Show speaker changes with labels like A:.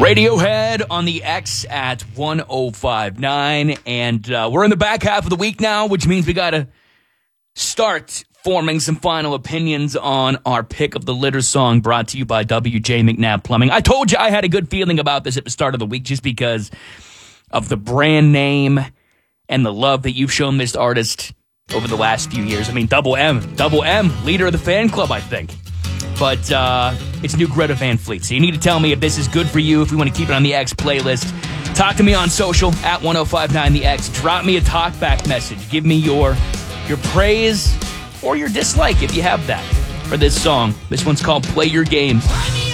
A: Radiohead on the X at 1059. And we're in the back half of the week now, which means we got to start forming some final opinions on our pick of the litter song brought to you by WJ McNabb Plumbing. I told you I had a good feeling about this at the start of the week just because of the brand name and the love that you've shown this artist over the last few years. I mean, Double M, leader of the fan club, I think. But it's new Greta Van Fleet. So you need to tell me if this is good for you, if we want to keep it on the X playlist. Talk to me on social at 1059TheX. Drop me a talkback message. Give me your praise or your dislike if you have that for this song. This one's called Play Your Games.